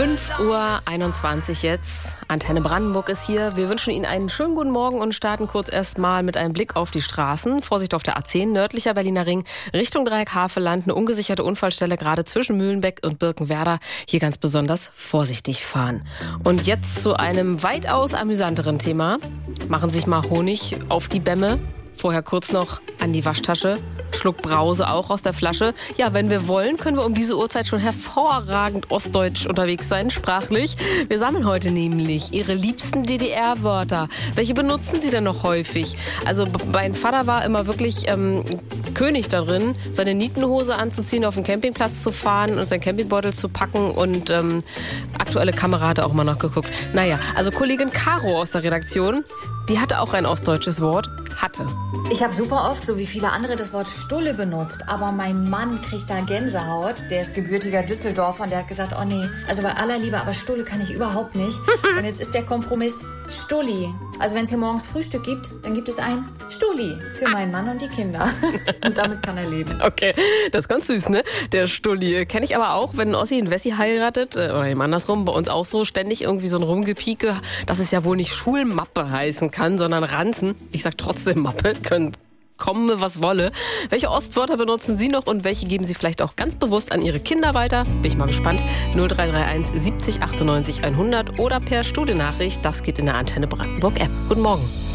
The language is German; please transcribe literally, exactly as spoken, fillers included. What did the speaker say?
fünf Uhr einundzwanzig jetzt. Antenne Brandenburg ist hier. Wir wünschen Ihnen einen schönen guten Morgen und starten kurz erstmal mit einem Blick auf die Straßen. Vorsicht auf der A zehn, nördlicher Berliner Ring, Richtung Dreieck-Havelland. Eine ungesicherte Unfallstelle gerade zwischen Mühlenbeck und Birkenwerder. Hier ganz besonders vorsichtig fahren. Und jetzt zu einem weitaus amüsanteren Thema. Machen Sie sich mal Honig auf die Bämme. Vorher kurz noch an die Waschtasche. Schluck Brause auch aus der Flasche. Ja, wenn wir wollen, können wir um diese Uhrzeit schon hervorragend ostdeutsch unterwegs sein, sprachlich. Wir sammeln heute nämlich Ihre liebsten D D R-Wörter. Welche benutzen Sie denn noch häufig? Also mein Vater war immer wirklich ähm, König darin, seine Nietenhose anzuziehen, auf den Campingplatz zu fahren und seinen Campingbeutel zu packen. Und ähm, aktuelle Kamera hat er auch mal noch geguckt. Naja, also Kollegin Caro aus der Redaktion, die hatte auch ein ostdeutsches Wort. Hatte. Ich habe super oft, so wie viele andere, das Wort Stulle benutzt. Aber mein Mann kriegt da Gänsehaut. Der ist gebürtiger Düsseldorfer und der hat gesagt, oh nee, also bei aller Liebe, aber Stulle kann ich überhaupt nicht. Und jetzt ist der Kompromiss Stulli. Also wenn es hier morgens Frühstück gibt, dann gibt es ein Stulli für meinen Mann und die Kinder. Und damit kann er leben. Okay, das ist ganz süß, ne? Der Stulli. Kenne ich aber auch, wenn ein Ossi einen Wessi heiratet, oder eben andersrum, bei uns auch so, ständig irgendwie so ein Rumgepieke, dass es ja wohl nicht Schulmappe heißen kann, sondern Ranzen. Ich sag trotzdem Mappe, können komme, was wolle. Welche Ostwörter benutzen Sie noch und welche geben Sie vielleicht auch ganz bewusst an Ihre Kinder weiter? Bin ich mal gespannt. null drei drei eins siebzig achtundneunzig hundert oder per Studiennachricht. Das geht in der Antenne Brandenburg App. Guten Morgen.